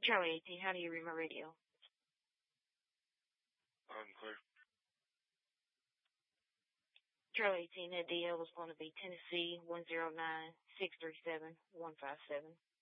Charlie 18, how do you read my radio? Loud and clear. Charlie 18, that DL was going to be Tennessee 109-637-157.